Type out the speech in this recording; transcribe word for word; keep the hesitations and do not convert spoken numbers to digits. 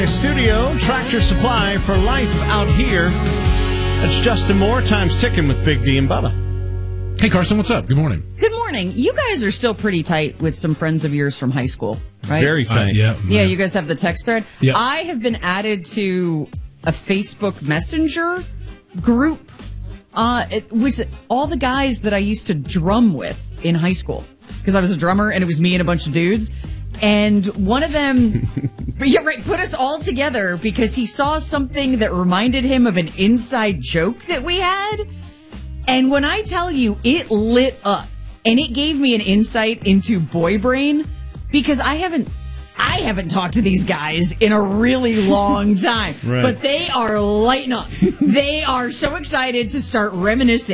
Studio, Tractor Supply for life out here. That's Justin Moore, Time's ticking with Big D and Bubba. Hey, Carson, what's up? Good morning. Good morning. You guys are still pretty tight with some friends of yours from high school, right? Very tight. Uh, yeah, Yeah, you guys have the text thread. Yeah. I have been added to a Facebook Messenger group, uh, it was all the guys that I used to drum with in high school because I was a drummer and it was me and a bunch of dudes. And one of them, yeah, right, put us all together because he saw something that reminded him of an inside joke that we had. And when I tell you, it lit up and it gave me an insight into boy brain because I haven't, I haven't talked to these guys in a really long time, Right. but they are lighting up. They are so excited to start reminiscing.